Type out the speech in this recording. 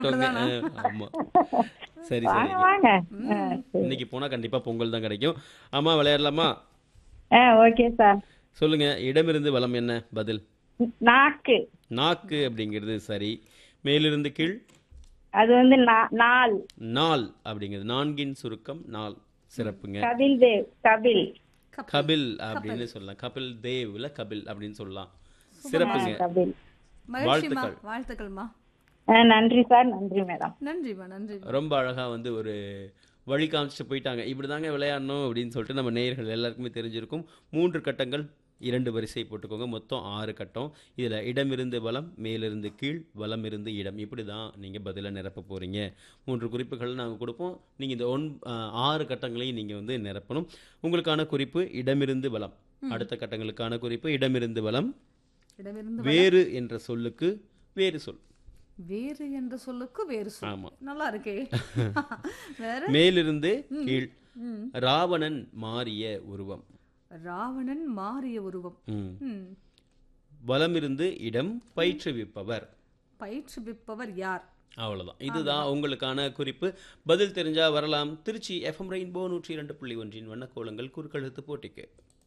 அப்படிதானா? ஆமா. சரி, வாங்க சரிங்க. வாங்க. சரி. இன்னைக்கு போனா கண்டிப்பா பொங்கல் தான் கிடைக்கும். ஆமா, விளையாடலாமா? Okay sir. சொல்லுங்க. இடமிருந்து வலம் என்ன பதில்? நாக்கு. நாக்கு அப்படிங்கிறது சரி. மேலிருந்து கீழ் அது வந்து நாள். நாள் அப்படிங்கிறது நான்கின் சுருக்கம் நாள். சிறப்புங்க. கபில் தேவ். கபில். கபில். கபில் கபில். அப்படின்னு சொல்லலாம். கபில் தேவ் இல்ல கபில் அப்படின்னு சொல்லலாம். சூப்பர்மா. சிறப்புங்க. கபில். மகிழ்ச்சிம்மா. வாழ்த்துக்கள். வாழ்த்துக்கள்மா. நன்றி சார். நன்றி மேடம். நன்றிம்மா. நன்றிம்மா. ரொம்ப அழகா வந்து ஒரு வழி காமிச்சிட்டு போயிட்டாங்க. இப்படிதாங்க விளையாடணும் அப்படின்னு சொல்லிட்டு நம்ம நேயர்கள் எல்லாருக்குமே தெரிஞ்சிருக்கும். 3 கட்டங்கள் 2 வரிசை போட்டுக்கோங்க. மொத்தம் 6 கட்டம். இதில் இடமிருந்து வலம், மேலிருந்து கீழ், வலமிருந்து இடம், இப்படி தான் நீங்கள் பதிலை நிரப்ப போகிறீங்க. 3 குறிப்புகள் நாங்கள் கொடுப்போம். நீங்கள் இந்த 6 கட்டங்களையும் நீங்கள் வந்து நிரப்பணும். உங்களுக்கான குறிப்பு இடமிருந்து வலம். அடுத்த கட்டங்களுக்கான குறிப்பு இடமிருந்து வலம். இடமிருந்து வேறு என்ற சொல்லுக்கு வேறு சொல். வேறு என்ற சொல்லுக்கு வேறு சொல். ஆமா. நல்லா இருக்கே. வேற மேலிருந்து கீழ். ம். ராவணன் மாறிய உருவம். ராவணன் மாறிய உருவம். ம். ம். வலமிருந்து இடம் பயிற்றுவிப்பவர். பயிற்றுவிப்பவர் யார்? அவ்வளவுதான். இதுதான் உங்களுக்கான குறிப்பு. பதில் தெரிஞ்சா வரலாம். திருச்சி எஃப்எம் ரெயின்போ 102.1 வண்ணக்கோலங்கள் குறுக்கெழுத்து போட்டிக்கு.